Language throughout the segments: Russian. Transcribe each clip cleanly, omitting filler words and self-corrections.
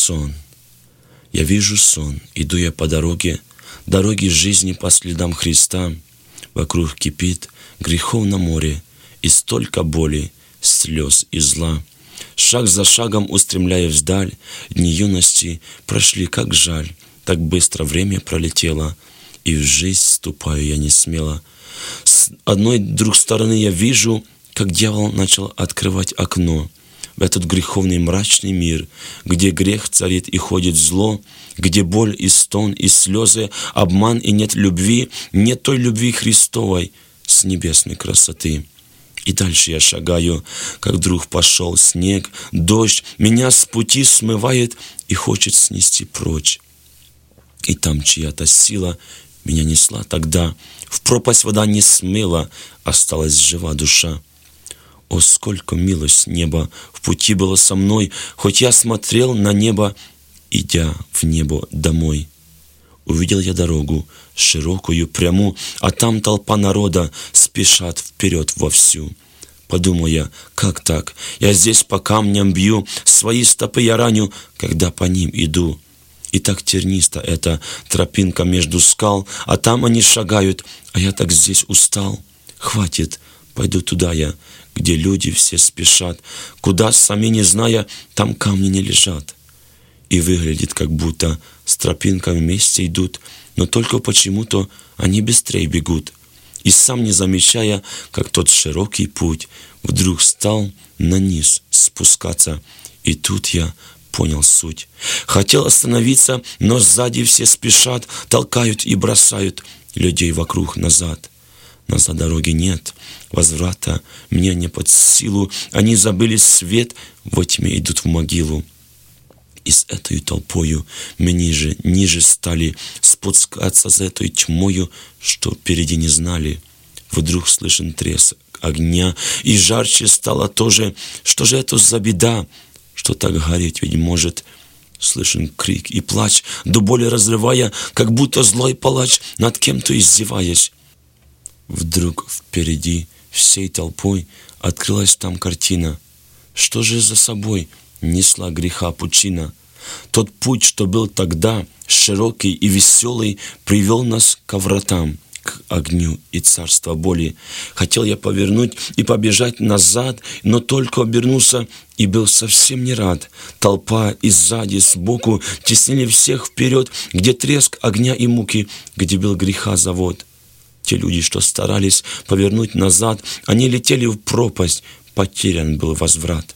сон. Я вижу сон, иду я по дороге жизни по следам Христа. Вокруг кипит греховно море, и столько боли, слез и зла. Шаг за шагом устремляясь вдаль, дни юности прошли, как жаль. Так быстро время пролетело, и в жизнь ступаю я не смело. С одной друг стороны я вижу, как дьявол начал открывать окно в этот греховный мрачный мир, где грех царит и ходит зло, где боль и стон и слезы, обман и нет любви, нет той любви Христовой с небесной красоты. И дальше я шагаю, как вдруг пошел снег, дождь меня с пути смывает и хочет снести прочь. И там чья-то сила меня несла тогда, в пропасть вода не смыла, осталась жива душа. О, сколько милость неба в пути было со мной, хоть я смотрел на небо, идя в небо домой. Увидел я дорогу, широкую, прямую, а там толпа народа спешат вперед вовсю. Подумал я, как так? Я здесь по камням бью, свои стопы я раню, когда по ним иду. И так терниста эта тропинка между скал, а там они шагают, а я так здесь устал. Хватит, пойду туда я, где люди все спешат, куда, сами не зная, там камни не лежат. И выглядит, как будто с тропинками вместе идут, но только почему-то они быстрее бегут. И сам не замечая, как тот широкий путь вдруг стал на низ спускаться. И тут я понял суть. Хотел остановиться, но сзади все спешат, толкают и бросают людей вокруг назад. Назад дороги нет, возврата мне не под силу. Они забыли свет, во тьме идут в могилу. И с этой толпою мы ниже стали спускаться за этой тьмою, что впереди не знали. Вдруг слышен треск огня, и жарче стало тоже. Что же это за беда, что так гореть ведь может? Слышен крик и плач, до боли разрывая, как будто злой палач над кем-то издеваясь. Вдруг впереди всей толпой открылась там картина. Что же за собой несла греха пучина? Тот путь, что был тогда широкий и веселый, привел нас ко вратам, к огню и царству боли. Хотел я повернуть и побежать назад, но только обернулся и был совсем не рад. Толпа и сзади, сбоку теснили всех вперед, где треск огня и муки, где был греха завод. Те люди, что старались повернуть назад, они летели в пропасть, потерян был возврат.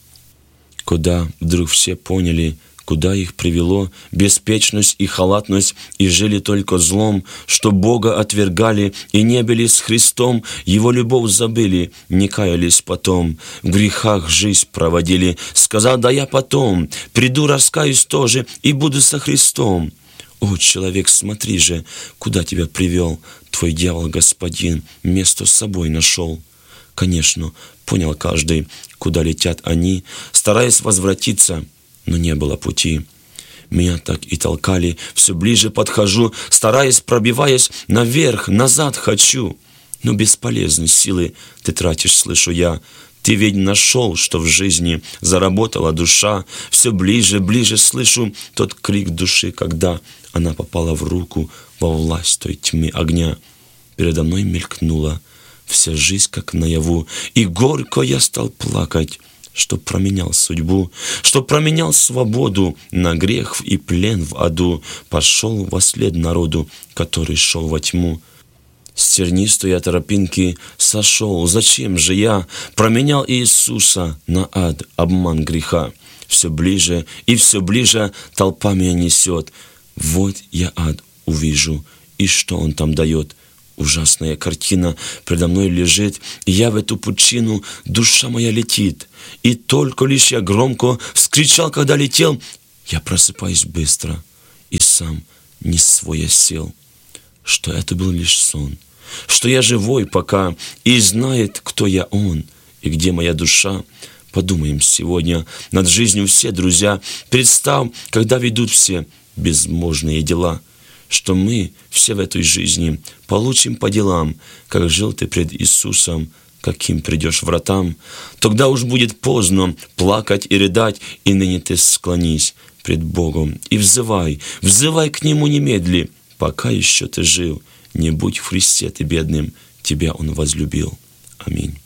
Куда вдруг все поняли, куда их привело беспечность и халатность, и жили только злом, что Бога отвергали и не были с Христом, Его любовь забыли, не каялись потом, в грехах жизнь проводили, сказал, да я потом, приду, раскаюсь тоже и буду со Христом. О, человек, смотри же, куда тебя привел твой дьявол, господин, место с собой нашел. Конечно, понял каждый, куда летят они, стараясь возвратиться, но не было пути. Меня так и толкали, все ближе подхожу, стараясь, пробиваясь, наверх, назад хочу. Но бесполезны силы ты тратишь, слышу я. Ты ведь нашел, что в жизни заработала душа. Все ближе, ближе слышу тот крик души, когда она попала в руку во власть той тьмы огня. Передо мной мелькнула вся жизнь, как наяву, и горько я стал плакать, что променял судьбу, что променял свободу на грех и плен в аду, пошел вослед народу, который шел во тьму. С тернистой я тропинки сошел, зачем же я променял Иисуса на ад, обман греха? Все ближе и все ближе толпа меня несет. Вот я ад увижу, и что он там дает? Ужасная картина предо мной лежит, и я в эту пучину, душа моя летит. И только лишь я громко вскричал, когда летел, я просыпаюсь быстро, и сам не свой я сел. Что это был лишь сон, что я живой пока, и знает, кто я он, и где моя душа. Подумаем сегодня над жизнью все, друзья. Представь, когда ведут все безможные дела, что мы все в этой жизни получим по делам, как жил ты пред Иисусом, каким придешь вратам. Тогда уж будет поздно плакать и рыдать, и ныне ты склонись пред Богом и взывай к Нему немедли, пока еще ты жил. Не будь в Христе ты бедным, тебя Он возлюбил. Аминь.